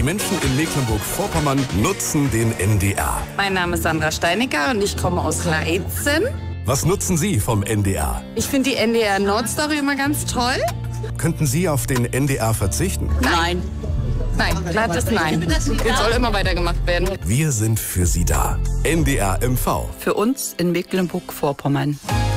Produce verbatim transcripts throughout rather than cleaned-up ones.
Die Menschen in Mecklenburg-Vorpommern nutzen den N D R. Mein Name ist Sandra Steinecker und ich komme aus Leitzen. Was nutzen Sie vom N D R? Ich finde die N D R Nordstory immer ganz toll. Könnten Sie auf den N D R verzichten? Nein. Nein, glattes Nein. Jetzt soll immer weitergemacht werden. Wir sind für Sie da. N D R M V. Für uns in Mecklenburg-Vorpommern.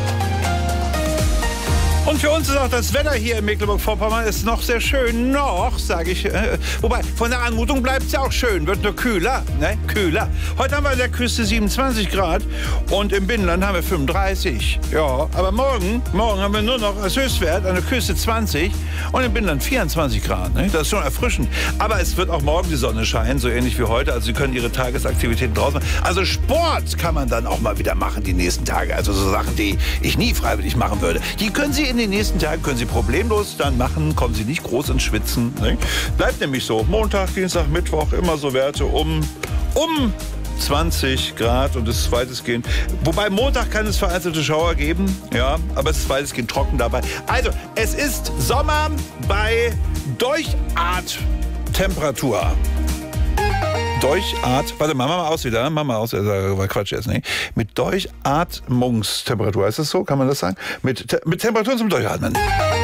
Und für uns ist auch das Wetter hier in Mecklenburg-Vorpommern ist noch sehr schön. Noch, sage ich. Äh, wobei, von der Anmutung bleibt es ja auch schön. Wird nur kühler. Ne? Kühler. Heute haben wir an der Küste siebenundzwanzig Grad und im Binnenland haben wir fünfunddreißig. Ja, aber morgen, morgen haben wir nur noch als Höchstwert an der Küste zwanzig und im Binnenland vierundzwanzig Grad. Ne? Das ist schon erfrischend. Aber es wird auch morgen die Sonne scheinen, so ähnlich wie heute. Also Sie können Ihre Tagesaktivitäten draußen machen. Also Sport kann man dann auch mal wieder machen die nächsten Tage. Also so Sachen, die ich nie freiwillig machen würde. Die können Sie in den nächsten Tagen können Sie problemlos dann machen, kommen Sie nicht groß ins Schwitzen. Ne? Bleibt nämlich so. Montag, Dienstag, Mittwoch, immer so Werte um, um zwanzig Grad und es ist weitestgehend. Wobei Montag kann es vereinzelte Schauer geben, ja, aber es ist weitestgehend trocken dabei. Also, es ist Sommer bei Durchatemperatur. Durchat, warte, mach mal aus wieder, mach mal aus, das war Quatsch jetzt, nicht? Mit Durchatmungstemperatur, ist das so, kann man das sagen? Mit, mit Temperaturen zum Durchatmen.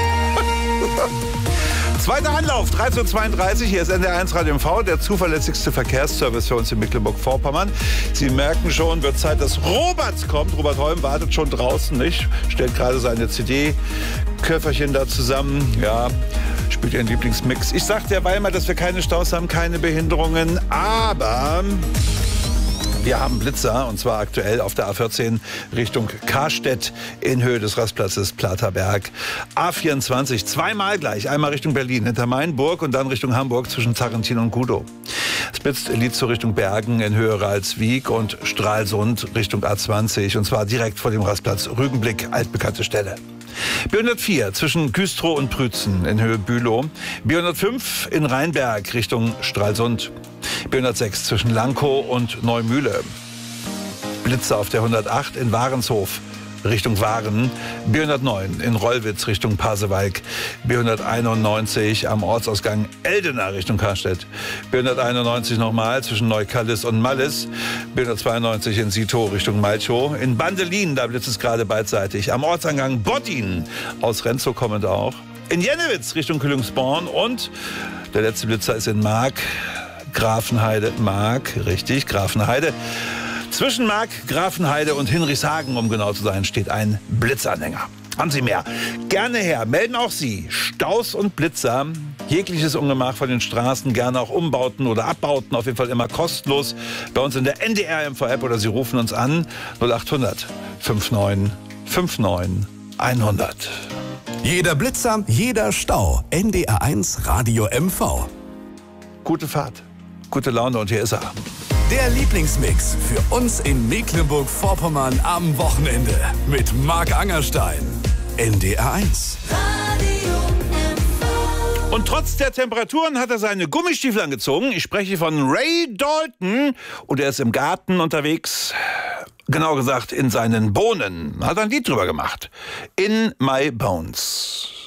Zweiter Anlauf, dreizehn Uhr zweiunddreißig, hier ist N D R eins Radio M V, der zuverlässigste Verkehrsservice für uns in Mecklenburg-Vorpommern. Sie merken schon, wird Zeit, dass Robert kommt. Robert Holm wartet schon draußen, nicht? Stellt gerade seine C D-Köfferchen da zusammen, ja. Spielt ihren Lieblingsmix. Ich sag derweil mal, dass wir keine Staus haben, keine Behinderungen, aber wir haben Blitzer, und zwar aktuell auf der A vierzehn Richtung Karstedt in Höhe des Rastplatzes Platerberg. A vierundzwanzig, zweimal gleich, einmal Richtung Berlin, hinter Mainburg und dann Richtung Hamburg zwischen Zarrentin und Gudow. Es blitzt Lietzow Richtung Bergen in Höhe Ralswiek und Stralsund Richtung A zwanzig, und zwar direkt vor dem Rastplatz Rügenblick, altbekannte Stelle. B hundertvier zwischen Güstrow und Prützen in Höhe Bülow. B hundertfünf in Rheinberg Richtung Stralsund. B hundertsechs zwischen Lankow und Neumühle. Blitzer auf der hundertacht in Warenshof Richtung Waren. B hundertneun in Rollwitz Richtung Pasewalk. B hunderteinundneunzig am Ortsausgang Eldena Richtung Karstedt. B hunderteinundneunzig nochmal zwischen Neukallis und Mallis. B hundertzweiundneunzig in Sitow Richtung Malchow. In Bandelin, da blitzt es gerade beidseitig. Am Ortsangang Boddin aus Renzow kommend auch. In Jennewitz Richtung Kühlungsborn und der letzte Blitzer ist in Mark, Grafenheide, Mark, richtig, Grafenheide. Zwischen Mark, Grafenheide und Hinrichshagen, um genau zu sein, steht ein Blitzanhänger. Haben Sie mehr? Gerne her. Melden auch Sie Staus und Blitzer. Jegliches Ungemach von den Straßen, gerne auch Umbauten oder Abbauten, auf jeden Fall immer kostenlos. Bei uns in der N D R M V-App oder Sie rufen uns an null achthundert neunundfünfzig neunundfünfzig hundert. Jeder Blitzer, jeder Stau. N D R eins Radio M V. Gute Fahrt, gute Laune und hier ist er. Der Lieblingsmix für uns in Mecklenburg-Vorpommern am Wochenende mit Marc Angerstein. N D R eins. Und trotz der Temperaturen hat er seine Gummistiefel angezogen. Ich spreche von Ray Dalton und er ist im Garten unterwegs. Genau gesagt in seinen Bohnen. Hat ein Lied drüber gemacht. In My Bones.